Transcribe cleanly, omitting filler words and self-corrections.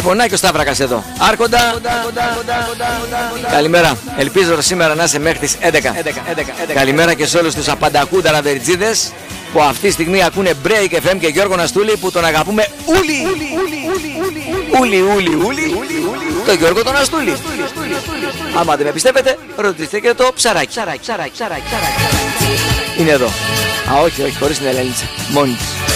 Λοιπόν, να και ο Σταύρακας εδώ. Άρχοντα. Καλημέρα. Ελπίζω σήμερα να είσαι μέχρι τις 11. Καλημέρα και σε όλους τους απαντακούντα ραβερτζίδες που αυτή τη στιγμή ακούνε Break FM και Γιώργο Ναστούλη που τον αγαπούμε ούλι. Ούλι. Το Γιώργο τον Ναστούλη. Άμα δεν με πιστεύετε, ρωτήστε και το ψαράκι. Είναι εδώ. Α, όχι, χωρίς την Ελένη. Μόνη της.